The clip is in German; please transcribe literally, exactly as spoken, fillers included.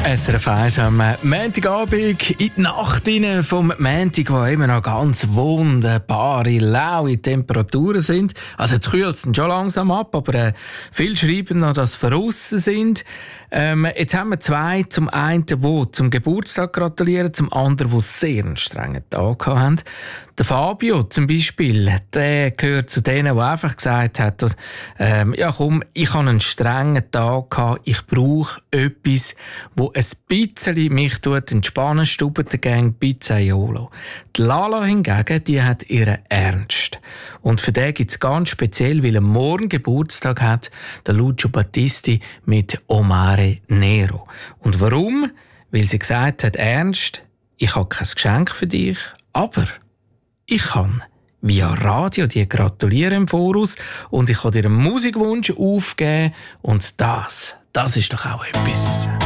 S R F eins am Montagabend in die Nacht rein vom Montag, wo immer noch ganz wunderbare, laue Temperaturen sind. Also jetzt kühlt es schon langsam ab, aber äh, viele schreiben noch, dass sie draussen sind. Ähm, jetzt haben wir zwei. Zum einen, die zum Geburtstag gratulieren, zum anderen, die sehr einen strengen Tag hatten. Der Fabio zum Beispiel, der gehört zu denen, der einfach gesagt hat, ähm, ja komm, ich habe einen strengen Tag gehabt, ich brauche etwas, wo ein bisschen mich tut entspannen, Stubentengang, Pizzaiolo. Die Lala hingegen, die hat ihren Ernst. Und für den gibt es ganz speziell, weil er morgen Geburtstag hat, der Lucio Battisti mit Omare Nero. Und warum? Weil sie gesagt hat, Ernst, ich habe kein Geschenk für dich, aber ich kann via Radio dir gratulieren im Voraus und ich kann dir einen Musikwunsch aufgeben und das, das ist doch auch etwas.